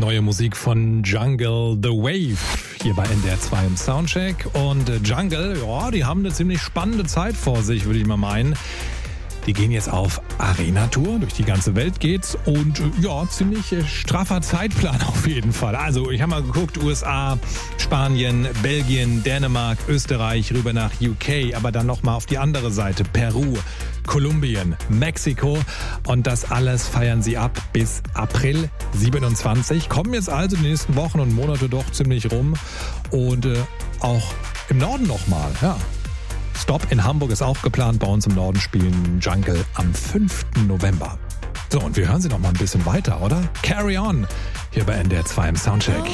Neue Musik von Jungle The Wave hier bei NDR 2 im Soundcheck. Und Jungle, ja, die haben eine ziemlich spannende Zeit vor sich, würde ich mal meinen. Die gehen jetzt auf Arena-Tour, durch die ganze Welt geht's und ja, ziemlich straffer Zeitplan auf jeden Fall. Also ich habe mal geguckt, USA, Spanien, Belgien, Dänemark, Österreich, rüber nach UK, aber dann nochmal auf die andere Seite, Peru, Kolumbien, Mexiko und das alles feiern sie ab bis April 27. Kommen jetzt also die nächsten Wochen und Monate doch ziemlich rum und auch im Norden nochmal, ja. Stop in Hamburg ist auch geplant. Bei uns im Norden spielen Jungle am 5. November. So, und wir hören sie noch mal ein bisschen weiter, oder? Carry On, hier bei NDR 2 im Soundcheck.